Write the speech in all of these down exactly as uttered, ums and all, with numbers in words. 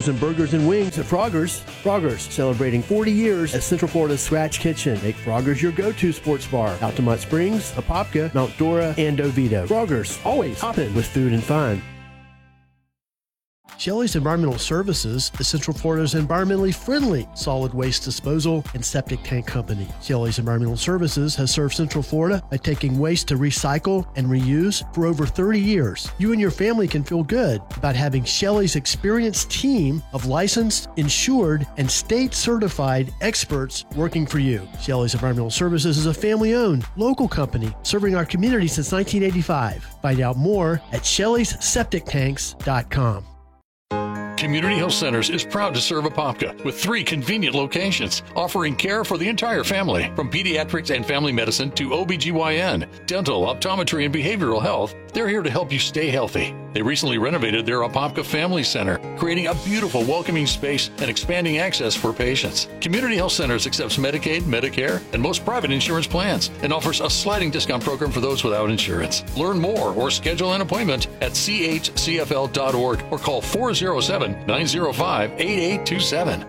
tacos and burgers and wings at Frogger's. Frogger's, celebrating forty years as Central Florida's Scratch Kitchen. Make Frogger's your go-to sports bar. Altamont Springs, Apopka, Mount Dora, and Oviedo. Frogger's, always hopping with food and fun. Shelley's Environmental Services is Central Florida's environmentally friendly solid waste disposal and septic tank company. Shelley's Environmental Services has served Central Florida by taking waste to recycle and reuse for over thirty years. You and your family can feel good about having Shelley's experienced team of licensed, insured, and state-certified experts working for you. Shelley's Environmental Services is a family-owned, local company serving our community since nineteen eighty-five. Find out more at shelleys septic tanks dot com. Community Health Centers is proud to serve Apopka with three convenient locations, offering care for the entire family, from pediatrics and family medicine to O B G Y N, dental, optometry, and behavioral health. They're here to help you stay healthy. They recently renovated their Apopka Family Center, creating a beautiful, welcoming space and expanding access for patients. Community Health Centers accepts Medicaid, Medicare, and most private insurance plans, and offers a sliding discount program for those without insurance. Learn more or schedule an appointment at c h c f l dot org or call four oh seven, nine oh five, eight eight two seven.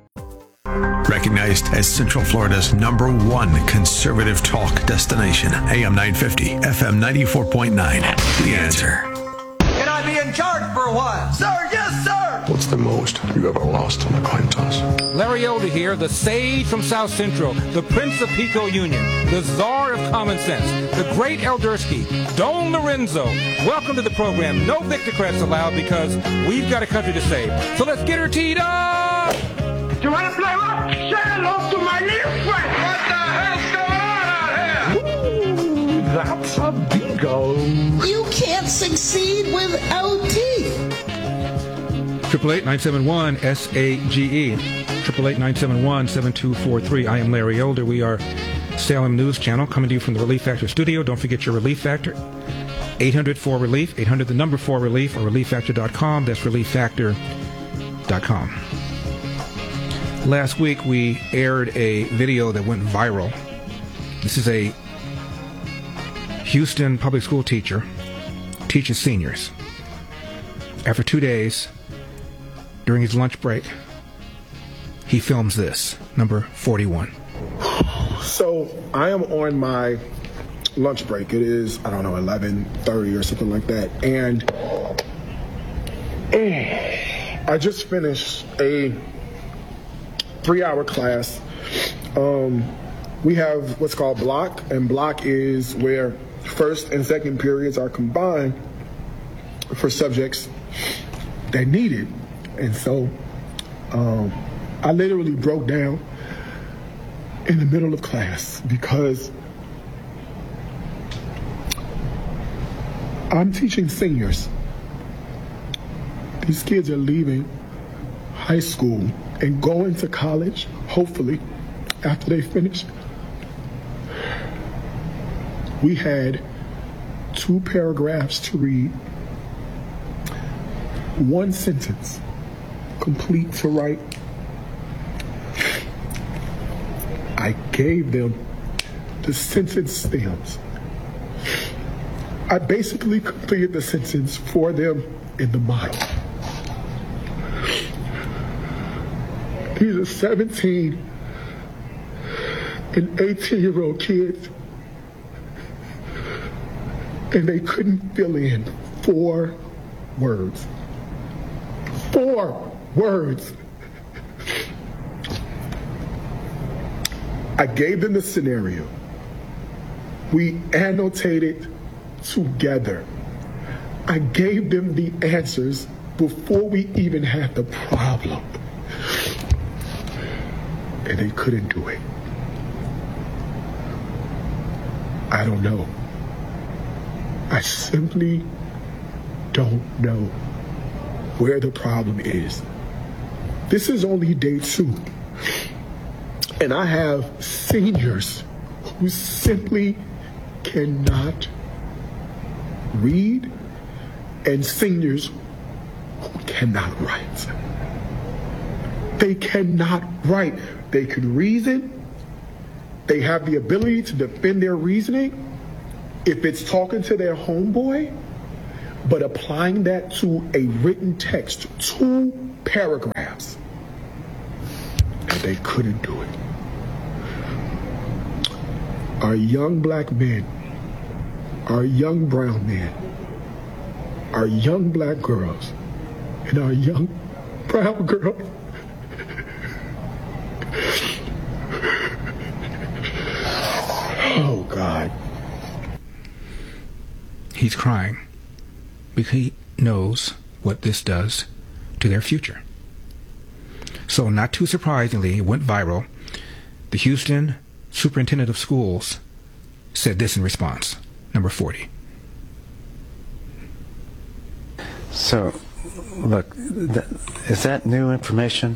Recognized as Central Florida's number one conservative talk destination, A M nine fifty, F M ninety-four point nine. The Answer. Can I be in charge for a while? Sir, yes, sir! What's the most you ever lost on a coin toss? Larry Elder here, the sage from South Central, the Prince of Pico Union, the czar of common sense, the great Eldersky, Don Lorenzo. Welcome to the program. No Victocrats allowed because we've got a country to save. So let's get her teed up! You want to play what? Say hello to my little friend! What the hell's going on out here? Ooh, that's a bingo. You can't succeed without teeth. Triple eight nine seven one S A G E. Triple eight nine seven one seven two four three. I am Larry Elder. We are Salem News Channel coming to you from the Relief Factor studio. Don't forget your Relief Factor. eight hundred four relief. Eight hundred the number four relief or relief factor dot com. That's relief factor dot com. Last week we aired a video that went viral. This is a Houston public school teacher teaching seniors. After two days, during his lunch break, he films this, number forty-one. So I am on my lunch break. It is, I don't know, eleven thirty or something like that. And uh, I just finished a three-hour class. Um, we have what's called block, and block is where first and second periods are combined for subjects that need it. And so um, I literally broke down in the middle of class because I'm teaching seniors. These kids are leaving high school and going to college, hopefully, after they finish. We had two paragraphs to read, one sentence complete to write. I gave them the sentence stems. I basically completed the sentence for them in the mind. These are seventeen and eighteen year old kids, and they couldn't fill in four words. Four words. I gave them the scenario. We annotated together. I gave them the answers before we even had the problem. And they couldn't do it. I don't know. I simply don't know where the problem is. This is only day two. And I have seniors who simply cannot read and seniors who cannot write. They cannot write. They can reason. They have the ability to defend their reasoning if it's talking to their homeboy, but applying that to a written text, two paragraphs. they couldn't do it. Our young black men, our young brown men, our young black girls, and our young brown girls oh, God. He's crying because he knows what this does to their future. So, not too surprisingly, it went viral. The Houston Superintendent of Schools said this in response. Number forty. So, look, th- is that new information?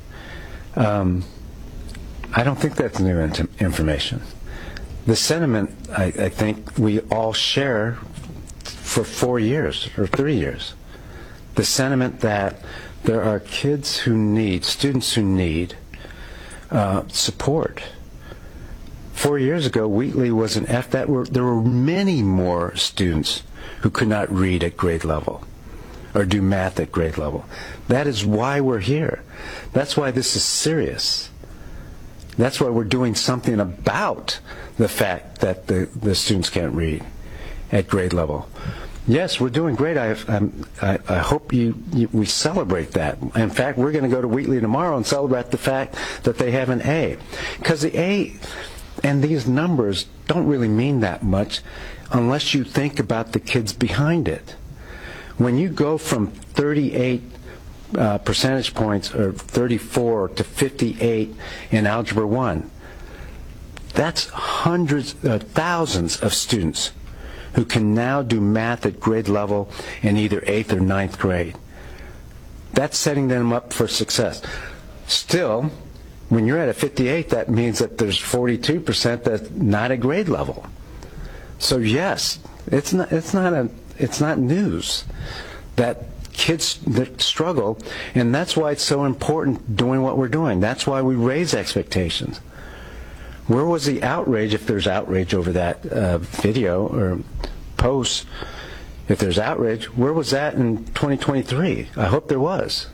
Um, I don't think that's new in- information. The sentiment, I, I think, we all share for four years or three years. The sentiment that there are kids who need, students who need uh, support. Four years ago, Wheatley was an F. That were there were many more students who could not read at grade level or do math at grade level. That is why we're here. That's why this is serious. That's why we're doing something about the fact that the, the students can't read at grade level. Yes, we're doing great. I, I'm, I, I hope you, you we celebrate that. In fact, we're going to go to Wheatley tomorrow and celebrate the fact that they have an A. Because the A and these numbers don't really mean that much unless you think about the kids behind it. When you go from thirty-eight uh, percentage points, or thirty-four to fifty-eight in Algebra one, that's hundreds, uh, thousands of students who can now do math at grade level in either eighth or ninth grade. That's setting them up for success. Still, when you're at a fifty-eight, that means that there's forty-two percent that's not at grade level. So yes, it's not, it's not, a, it's not news that kids that struggle, and that's why it's so important doing what we're doing. That's why we raise expectations. Where was the outrage, if there's outrage over that uh, video or post? If there's outrage, where was that in twenty twenty-three? I hope there was.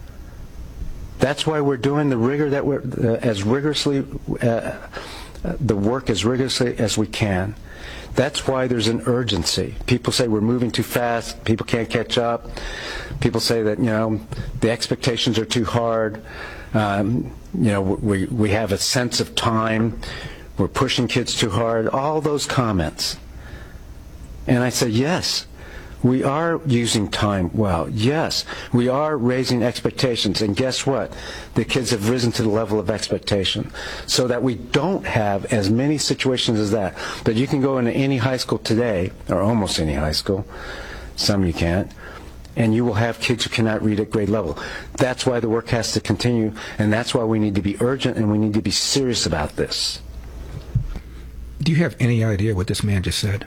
That's why we're doing the rigor that we're uh, as rigorously, uh, the work as rigorously as we can. That's why there's an urgency. People say we're moving too fast. People can't catch up. People say that, you know, the expectations are too hard. Um, you know, we, we have a sense of time. We're pushing kids too hard. All those comments. And I say, yes, we are using time well. Yes, we are raising expectations. And guess what? The kids have risen to the level of expectation so that we don't have as many situations as that. But you can go into any high school today, or almost any high school, some you can't, and you will have kids who cannot read at grade level. That's why the work has to continue, and that's why we need to be urgent and we need to be serious about this. Do you have any idea what this man just said?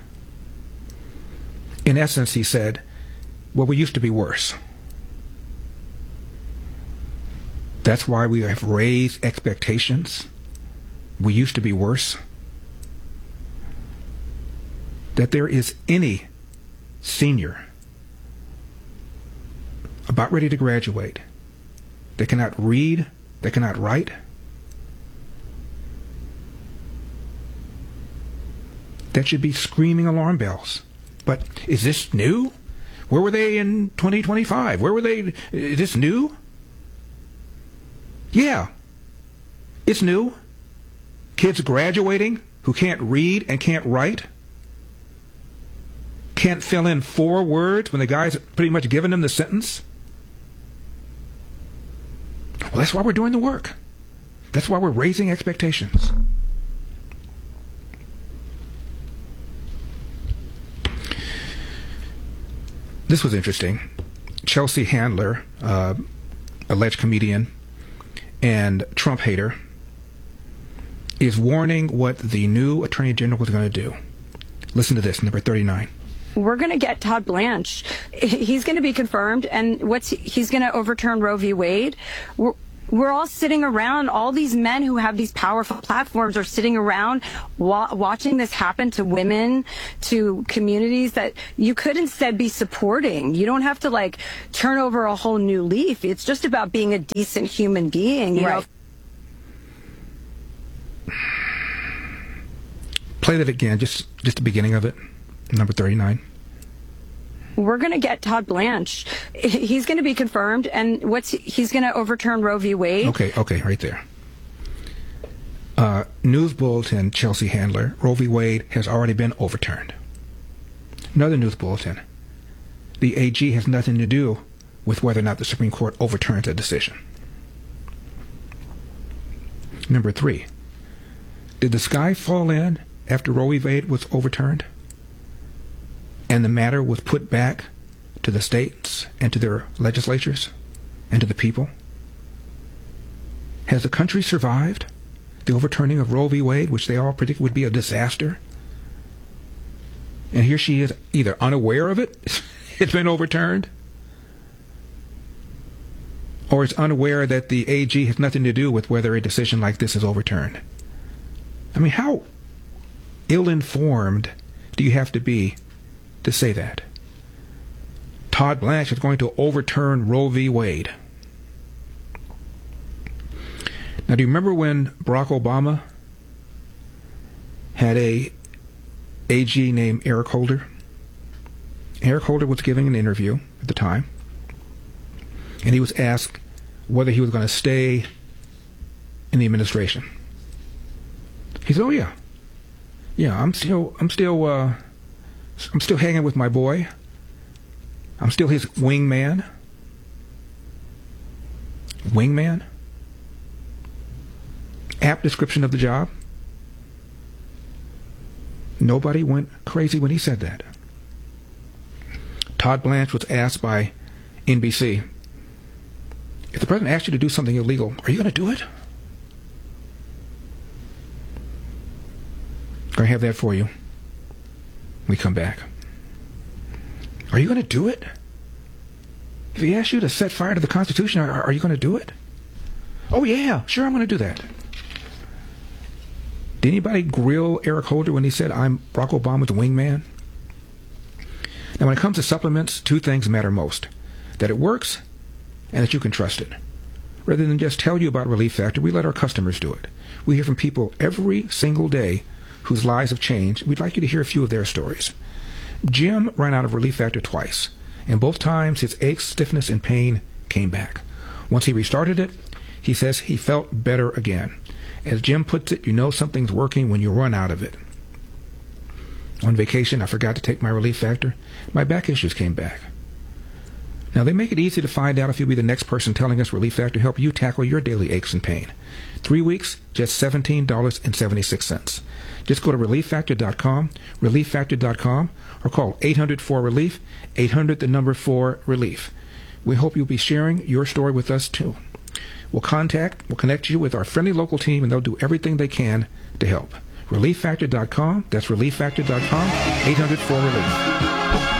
In essence, he said, well, we used to be worse. That's why we have raised expectations. We used to be worse. That there is any senior about ready to graduate that cannot read, that cannot write, that should be screaming alarm bells. But is this new? Where were they in twenty twenty-five? Where were they? Is this new? Yeah, it's new. Kids graduating who can't read and can't write, can't fill in four words when the guy's pretty much given them the sentence. Well, that's why we're doing the work. That's why we're raising expectations. This was interesting. Chelsea Handler, uh, alleged comedian and Trump hater, is warning what the new Attorney General is going to do. Listen to this, number thirty-nine. We're going to get Todd Blanche. He's going to be confirmed, and what's he's going to overturn Roe v. Wade. We're, we're all sitting around. All these men who have these powerful platforms are sitting around wa- watching this happen to women, to communities that you could instead be supporting. You don't have to, like, turn over a whole new leaf. It's just about being a decent human being, you right. know. Play that again, just just the beginning of it, number thirty-nine. We're going to get Todd Blanche. He's going to be confirmed, and what's he's going to overturn Roe v. Wade. Okay, okay, right there. Uh, News Bulletin, Chelsea Handler, Roe v. Wade has already been overturned. Another News Bulletin. The A G has nothing to do with whether or not the Supreme Court overturns a decision. Number three. Did the sky fall in after Roe v. Wade was overturned and the matter was put back to the states and to their legislatures and to the people? Has the country survived the overturning of Roe v. Wade, which they all predicted would be a disaster? And here she is, either unaware of it, it's been overturned, or is unaware that the A G has nothing to do with whether a decision like this is overturned. I mean, how ill-informed do you have to be to say that? Todd Blanche is going to overturn Roe v. Wade. Now, do you remember when Barack Obama had a A G named Eric Holder? Eric Holder was giving an interview at the time, and he was asked whether he was going to stay in the administration. He said, "Oh yeah, yeah, I'm still, I'm still, uh, I'm still hanging with my boy. I'm still his wingman." Wingman? Apt description of the job. Nobody went crazy when he said that. Todd Blanche was asked by N B C, if the president asked you to do something illegal, are you going to do it? Going to have that for you when we come back. Are you going to do it? If he asks you to set fire to the Constitution, are, are you going to do it? Oh yeah, sure, I'm going to do that. Did anybody grill Eric Holder when he said, I'm Barack Obama's wingman? Now, when it comes to supplements, two things matter most. That it works and that you can trust it. Rather than just tell you about Relief Factor, we let our customers do it. We hear from people every single day whose lives have changed. We'd like you to hear a few of their stories. Jim ran out of Relief Factor twice, and both times his aches, stiffness, and pain came back. Once he restarted it, he says he felt better again. As Jim puts it, you know something's working when you run out of it. On vacation, I forgot to take my Relief Factor. My back issues came back. Now, they make it easy to find out if you'll be the next person telling us Relief Factor help you tackle your daily aches and pain. Three weeks, just seventeen dollars and seventy-six cents. Just go to relief factor dot com, relief factor dot com, or call eight hundred four relief, eight hundred the number four relief. We hope you'll be sharing your story with us, too. We'll contact, we'll connect you with our friendly local team, and they'll do everything they can to help. relief factor dot com, that's relief factor dot com, eight hundred four relief.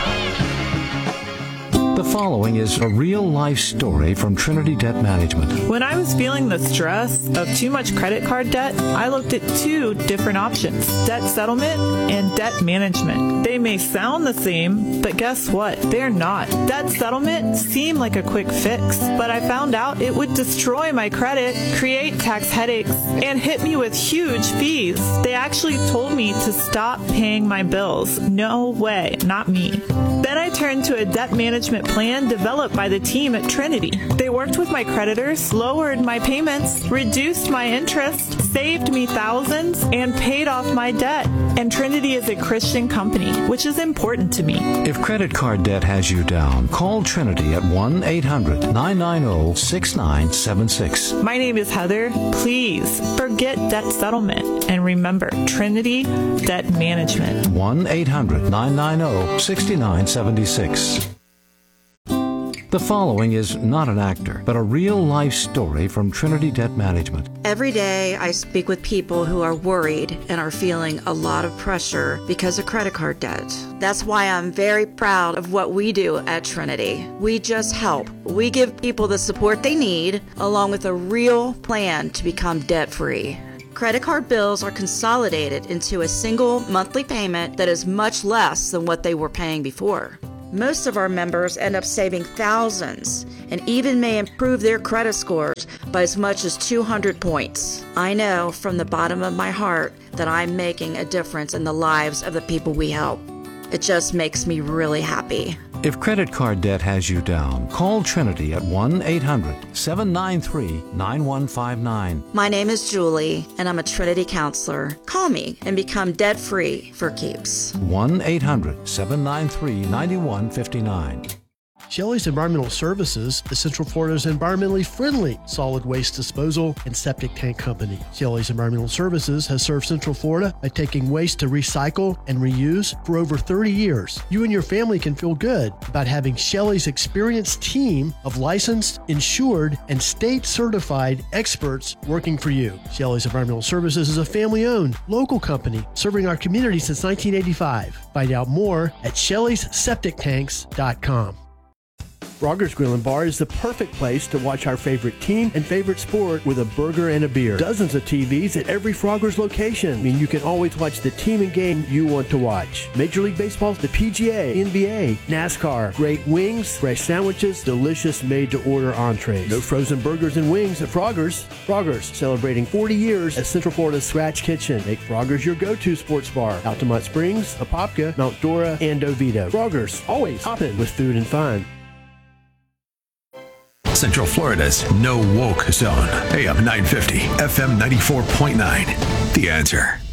The following is a real-life story from Trinity Debt Management. When I was feeling the stress of too much credit card debt, I looked at two different options, debt settlement and debt management. They may sound the same, but guess what? They're not. Debt settlement seemed like a quick fix, but I found out it would destroy my credit, create tax headaches, and hit me with huge fees. They actually told me to stop paying my bills. No way, not me. Then I turned to a debt management plan developed by the team at Trinity. They worked with my creditors, lowered my payments, reduced my interest, saved me thousands, and paid off my debt. And Trinity is a Christian company, which is important to me. If credit card debt has you down, call Trinity at one eight hundred nine nine zero six nine seven six. My name is Heather. Please forget debt settlement and remember Trinity Debt Management. one eight hundred nine nine zero six nine seven six. The following is not an actor, but a real-life story from Trinity Debt Management. Every day I speak with people who are worried and are feeling a lot of pressure because of credit card debt. That's why I'm very proud of what we do at Trinity. We just help. We give people the support they need, along with a real plan to become debt-free. Credit card bills are consolidated into a single monthly payment that is much less than what they were paying before. Most of our members end up saving thousands and even may improve their credit scores by as much as two hundred points. I know from the bottom of my heart that I'm making a difference in the lives of the people we help. It just makes me really happy. If credit card debt has you down, call Trinity at one eight hundred seven nine three nine one five nine. My name is Julie, and I'm a Trinity counselor. Call me and become debt-free for keeps. one eight hundred seven nine three nine one five nine. Shelley's Environmental Services is Central Florida's environmentally friendly solid waste disposal and septic tank company. Shelley's Environmental Services has served Central Florida by taking waste to recycle and reuse for over thirty years. You and your family can feel good about having Shelley's experienced team of licensed, insured, and state-certified experts working for you. Shelley's Environmental Services is a family-owned, local company serving our community since nineteen eighty-five. Find out more at shelleys septic tanks dot com. Frogger's Grill and Bar is the perfect place to watch our favorite team and favorite sport with a burger and a beer. Dozens of T Vs at every Frogger's location. I mean, you can always watch the team and game you want to watch. Major League Baseball, the P G A, N B A, NASCAR, great wings, fresh sandwiches, delicious made-to-order entrees. No frozen burgers and wings at Frogger's. Frogger's, celebrating forty years as Central Florida's Scratch Kitchen. Make Frogger's your go-to sports bar. Altamont Springs, Apopka, Mount Dora, and Oviedo. Frogger's, always hopping with food and fun. Central Florida's no woke zone. A M nine fifty, F M ninety-four point nine. The Answer.